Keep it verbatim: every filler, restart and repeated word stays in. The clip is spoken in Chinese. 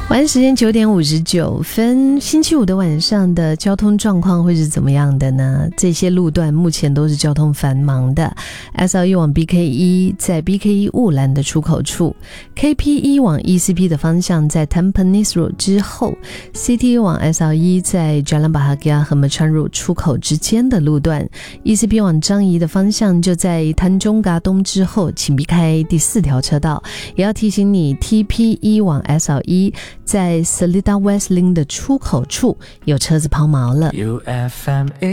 晚时间九点五十九分，星期五的晚上的交通状况会是怎么样的呢？这些路段目前都是交通繁忙的。S L 一往 B K 一 在 B K 一 雾兰的出口处， K P 一 往 E C P 的方向在 Tampines Road 之后， C T 往 S L 一 在 Jalan Bahagia 和 Machan Road 出口之间的路段， E C P 往樟宜的方向就在 Tanjong Gadong 之后，请避开第四条车道。也要提醒你 T P 一 往 S L 一在 Seletar West Link 的出口处有车子抛锚了。